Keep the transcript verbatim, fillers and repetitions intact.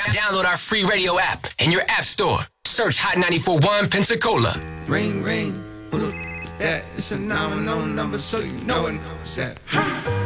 Download our free radio app in your app store. Search Hot ninety-four point one Pensacola. Ring, ring. Who the f- is that? It's a nominal number, so you know it. What's that?